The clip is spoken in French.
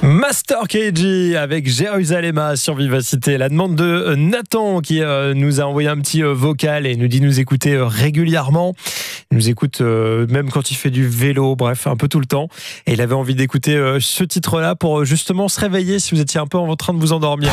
Master KG avec Jérusalem sur Vivacité. La demande de Nathan qui nous a envoyé un petit vocal et nous dit nous écouter régulièrement. Il nous écoute même quand il fait du vélo, bref, un peu tout le temps. Et il avait envie d'écouter ce titre-là pour justement se réveiller si vous étiez un peu en train de vous endormir.